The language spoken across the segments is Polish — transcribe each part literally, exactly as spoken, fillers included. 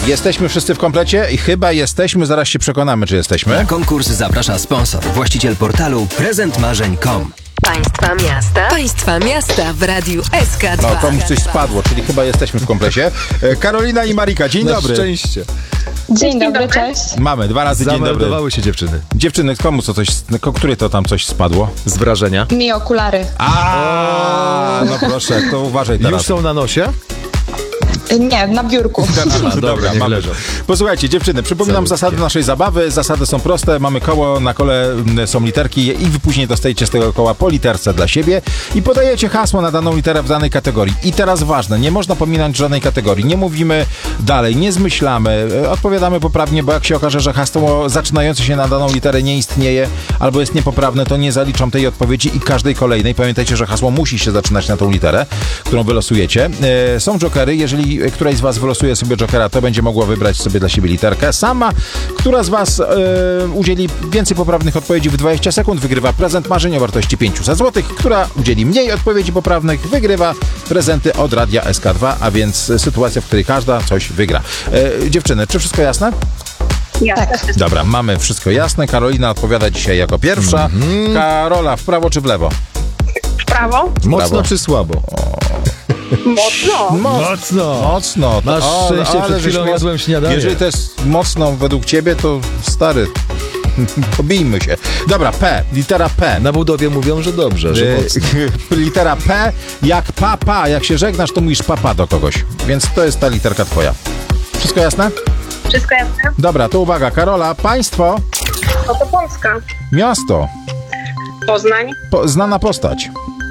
Jesteśmy wszyscy w komplecie i chyba jesteśmy, zaraz się przekonamy, czy jesteśmy. Na konkurs zaprasza sponsor, właściciel portalu prezent marzeń kropka com. Państwa miasta. Państwa miasta w Radiu S K dwa. No, komuś coś spadło, czyli chyba jesteśmy w komplecie. E, Karolina i Marika, dzień Na dobry. szczęście. Dzień dobry, cześć. Mamy, dwa razy dzień dobry. Zameldowały się dziewczyny. Dziewczyny, komu co coś, ko- który to tam coś spadło? Z wrażenia. Mi okulary. A, no proszę, to uważaj teraz. Już są na nosie? Nie, na biurku. Dobra, Dobra, niech mamy. leżą. Posłuchajcie, dziewczyny, przypominam Zawódkie. zasady naszej zabawy. Zasady są proste. Mamy koło, na kole m, są literki i wy później dostajecie z tego koła po literce dla siebie i podajecie hasło na daną literę w danej kategorii. I teraz ważne, nie można pominąć żadnej kategorii. Nie mówimy dalej, nie zmyślamy, e, odpowiadamy poprawnie, bo jak się okaże, że hasło zaczynające się na daną literę nie istnieje albo jest niepoprawne, to nie zaliczam tej odpowiedzi i każdej kolejnej. Pamiętajcie, że hasło musi się zaczynać na tą literę, którą wylosujecie. E, są jokery. Jeżeli któraś z was wylosuje sobie jokera, to będzie mogła wybrać sobie dla siebie literkę. Sama, która z was e, udzieli więcej poprawnych odpowiedzi w dwadzieścia sekund, wygrywa prezent marzeń o wartości pięćset złotych. Która udzieli mniej odpowiedzi poprawnych, wygrywa prezenty od Radia S K dwa, a więc sytuacja, w której każda coś wygra. E, dziewczyny, czy wszystko jasne? Tak. Dobra, mamy wszystko jasne. Karolina odpowiada dzisiaj jako pierwsza. Mm-hmm. Karola, w prawo czy w lewo? W prawo? Mocno Brawo. czy słabo? Mocno. Mocno. Mocno. Masz O, szczęście, ale przed chwilą żeś moc- jadłem śniadanie. Jeżeli to jest mocno według ciebie, to stary, pobijmy się. Dobra, P, litera P. Na budowie mówią, że dobrze, że Y, mocno. litera P, jak papa, jak się żegnasz, to mówisz papa do kogoś. Więc to jest ta literka twoja. Wszystko jasne? Wszystko jasne? Dobra, to uwaga, Karola, państwo, No to Polska. miasto, Poznań. po, znana postać,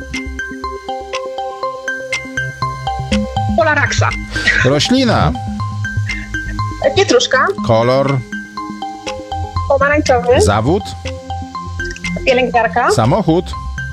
Polaraksa. roślina, Pietruszka. kolor, Pomarańczowy. zawód, Pielęgniarka. samochód.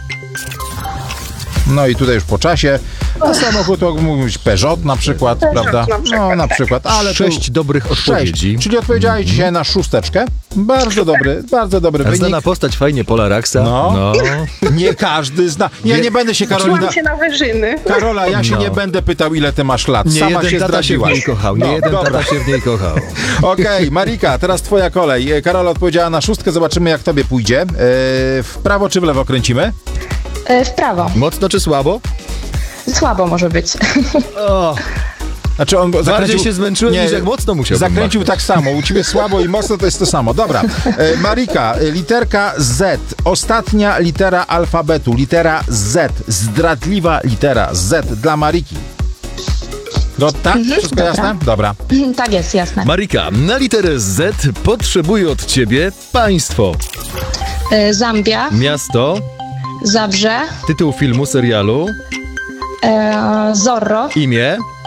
No i tutaj już po czasie. A samochód to mógł być Peugeot na przykład, Peugeot prawda? na przykład, No na tak. przykład, ale Sześć tu dobrych odpowiedzi. sześć. Czyli odpowiedziałeś dzisiaj na szósteczkę. Bardzo dobry, bardzo dobry A wynik. znana postać fajnie Polaraksa. No. no. Nie każdy zna. Ja nie będę się, Karolina... Czułam się na wyżyny. Karola, ja się No. nie będę pytał, ile ty masz lat. Nie Sama jeden się tata się w zdradziłaś. niej kochał. Nie No, jeden dobra. tata się w niej kochał. Okej, Marika, teraz twoja kolej. E, Karola odpowiedziała na szóstkę, zobaczymy jak tobie pójdzie. E, w prawo czy w lewo kręcimy? E, W prawo. Mocno czy słabo? Słabo może być. O, Znaczy on bardziej zakręcił... się zmęczyłem niż jak mocno musiałbym Zakręcił machnąć. tak samo. U ciebie słabo i mocno to jest to samo. Dobra. E, Marika, e, literka Z. Ostatnia litera alfabetu. Litera Z. Zdradliwa litera Z dla Mariki. Gotta? Wszystko dobra. jasne? Dobra. Tak jest, jasne. Marika, na literę Z potrzebuję od ciebie państwo, E, Zambia, miasto, Zabrze, tytuł filmu, serialu, e, Zorro, imię,